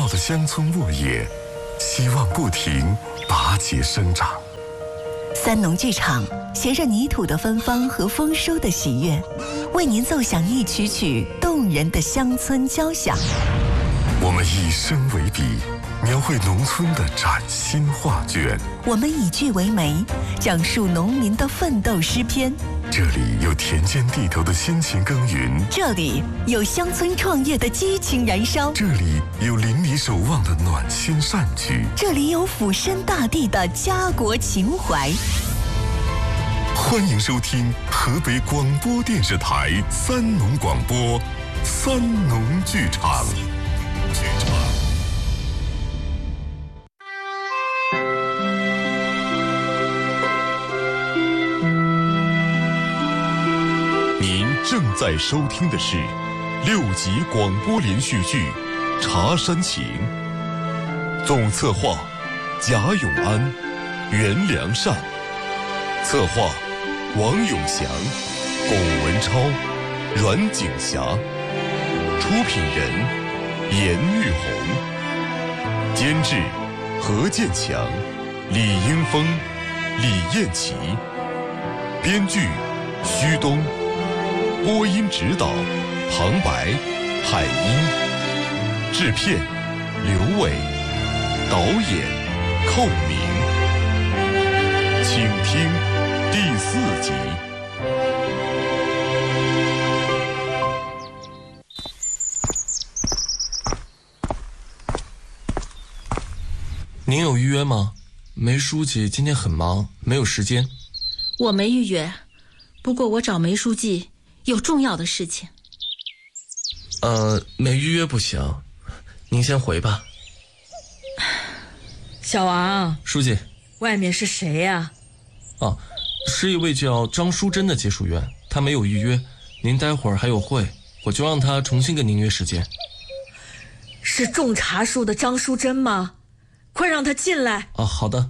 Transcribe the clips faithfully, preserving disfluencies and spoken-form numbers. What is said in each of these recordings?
茂的乡村沃野，希望不停拔节生长。 三农剧场携着泥土的芬芳和丰收的喜悦，为您奏响一曲曲动人的乡村交响。 我们以声为笔，描绘农村的崭新画卷。 我们以句为媒，讲述农民的奋斗诗篇。 这里有田间地头的辛勤耕耘， 这里有乡村创业的激情燃烧， 这里有邻里守望的暖心善举， 这里有俯身大地的家国情怀。 欢迎收听河北广播电视台三农广播三农剧场。剧场。您正在收听的是六集广播连续剧《茶山行》，总策划贾永安、袁良善，策划王永祥、龚文超、阮景霞，出品人严玉红，监制何建强、李英峰、李艳琪，编剧徐东，播音指导旁白、海英，制片刘伟，导演寇明。请听第四集。 您有预约吗？梅书记今天很忙，没有时间。 我没预约，不过我找梅书记有重要的事情。 呃，没预约不行，您先回吧。 小王， 书记， 外面是谁呀？ 啊，是一位叫张淑珍的解暑员，她没有预约，您待会儿还有会，我就让她重新跟您约时间。 是种茶树的张淑珍吗？快让她进来。 啊，好的。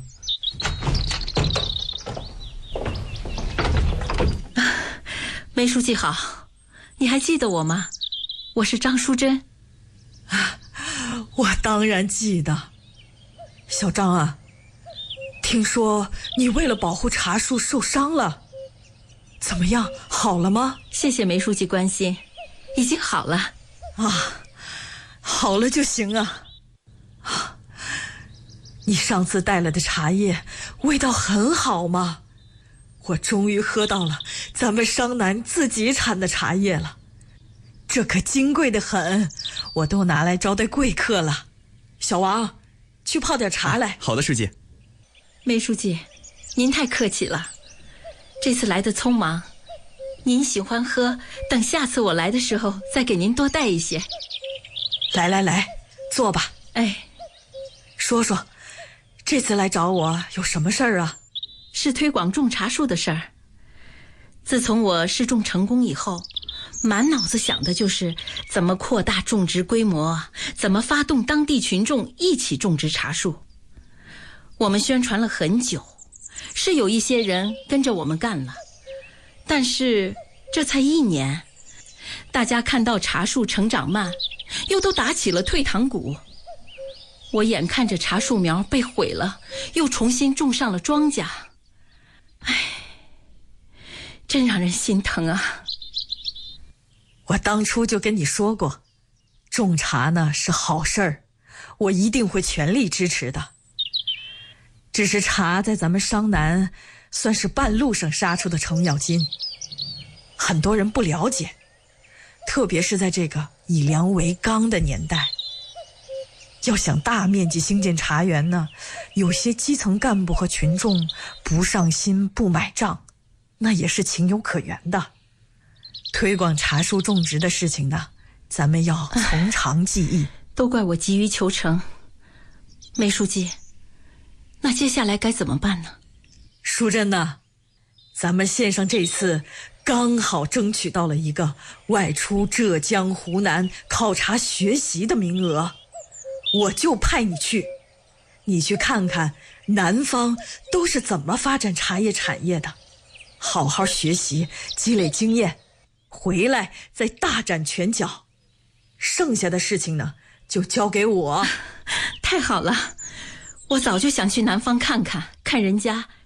梅书记好，你还记得我吗？我是张淑珍。 啊，我当然记得。小张啊，听说你为了保护茶树受伤了，怎么样，好了吗？ 谢谢梅书记关心，已经好了。 啊，好了就行啊。啊，你上次带来的茶叶味道很好嘛，我终于喝到了咱们商南自己产的茶叶了，这可金贵得很，我都拿来招待贵客了。小王，去泡点茶来。 啊，好的，书记。 梅书记，您太客气了，这次来的匆忙，您喜欢喝，等下次我来的时候再给您多带一些。 来来来，坐吧。 哎， 说说，这次来找我有什么事儿啊？ 是推广种茶树的事儿。自从我试种成功以后，满脑子想的就是怎么扩大种植规模，怎么发动当地群众一起种植茶树。我们宣传了很久，是有一些人跟着我们干了，但是这才一年，大家看到茶树成长慢，又都打起了退堂鼓。我眼看着茶树苗被毁了，又重新种上了庄稼，唉，真让人心疼啊。 我当初就跟你说过，种茶呢是好事儿，我一定会全力支持的。只是茶在咱们商南算是半路上杀出的程咬金，很多人不了解，特别是在这个以粮为纲的年代。要想大面积兴建茶园呢，有些基层干部和群众不上心不买账，那也是情有可原的。推广茶树种植的事情呢，咱们要从长计议。 都怪我急于求成。梅书记，那接下来该怎么办呢？ 淑珍呐，咱们县上这次刚好争取到了一个外出浙江湖南考察学习的名额，我就派你去，你去看看南方都是怎么发展茶叶产业的，好好学习，积累经验，回来再大展拳脚。剩下的事情呢， 就交给我。 太好了，我早就想去南方看看，看人家